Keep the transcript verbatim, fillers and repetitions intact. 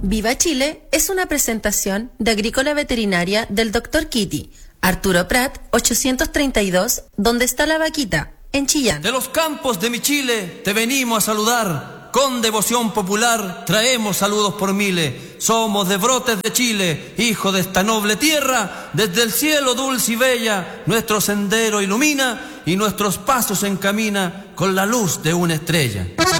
Viva Chile es una presentación de Agrícola Veterinaria del doctor Kitty, Arturo Prat, ochocientos treinta y dos, ¿Dónde está la vaquita?, en Chillán. De los campos de mi Chile te venimos a saludar. Con devoción popular traemos saludos por miles. Somos de brotes de Chile, hijo de esta noble tierra. Desde el cielo dulce y bella nuestro sendero ilumina y nuestros pasos encamina con la luz de una estrella.